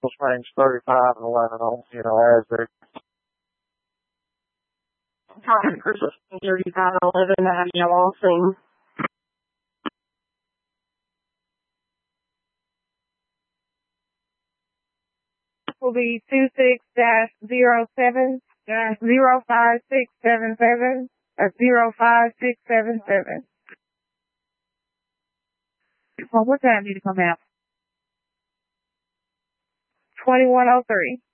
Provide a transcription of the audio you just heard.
Springs 35 and 11 on, as they're trying to pursue 35 and 11 at Walsing. Will be 26-07-05677 or 05677. Well, what time did you come out? 2103.